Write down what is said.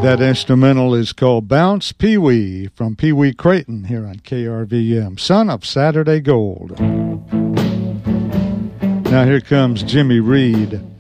That instrumental is called Bounce Pee Wee from Pee Wee Creighton here on KRVM, son of Saturday Gold. Now here comes Jimmy Reed.